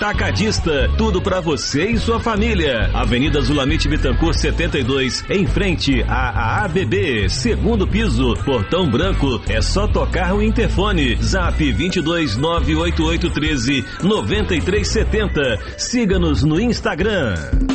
Atacadista, tudo pra você e sua família. Avenida Zulamite Bittencourt 72, em frente à ABB, segundo piso, Portão Branco. É só tocar o interfone. Zap 22 98813 9370. Siga-nos no Instagram.